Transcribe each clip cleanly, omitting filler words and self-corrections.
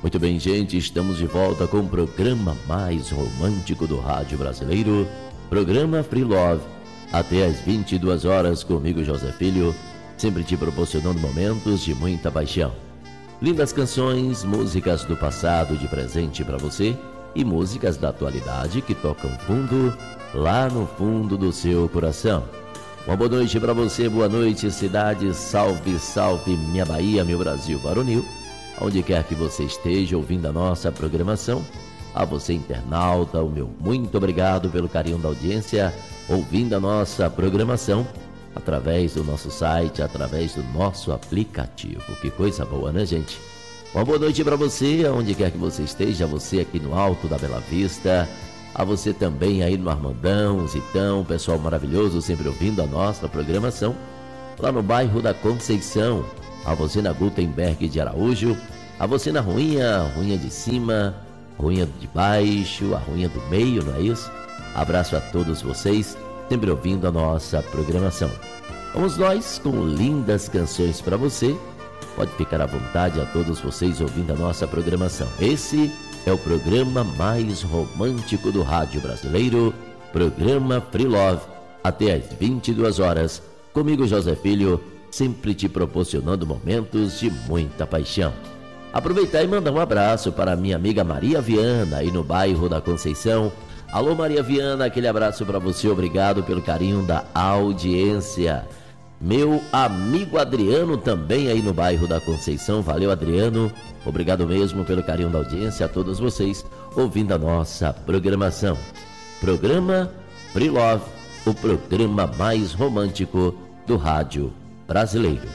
Muito bem, gente, estamos de volta com o programa mais romântico do rádio brasileiro, programa Free Love, até às 22 horas comigo, José Filho, sempre te proporcionando momentos de muita paixão. Lindas canções, músicas do passado de presente para você e músicas da atualidade que tocam fundo, lá no fundo do seu coração. Uma boa noite para você, boa noite cidade, salve, salve minha Bahia, meu Brasil varonil. Onde quer que você esteja ouvindo a nossa programação, a você internauta, o meu muito obrigado pelo carinho da audiência, ouvindo a nossa programação através do nosso site, através do nosso aplicativo. Que coisa boa, né, gente? Uma boa noite para você, onde quer que você esteja, você aqui no Alto da Bela Vista, a você também aí no Armandão, Zitão, pessoal maravilhoso, sempre ouvindo a nossa programação, lá no bairro da Conceição, a você na Gutenberg de Araújo, a você na Ruinha de cima, Ruinha de baixo, a Ruinha do meio, não é isso? Abraço a todos vocês, sempre ouvindo a nossa programação. Vamos nós com lindas canções para você. Pode ficar à vontade a todos vocês ouvindo a nossa programação. Esse é o programa mais romântico do rádio brasileiro, programa Free Love, até às 22 horas, comigo José Filho, sempre te proporcionando momentos de muita paixão. Aproveitar e mandar um abraço para a minha amiga Maria Viana, aí no bairro da Conceição. Alô Maria Viana, aquele abraço para você, obrigado pelo carinho da audiência. Meu amigo Adriano também aí no bairro da Conceição, valeu Adriano, obrigado mesmo pelo carinho da audiência, a todos vocês ouvindo a nossa programação. Programa Free Love, o programa mais romântico do rádio brasileiro.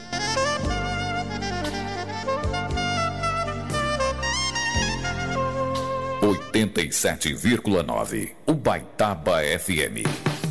87,9 Ubaitaba FM.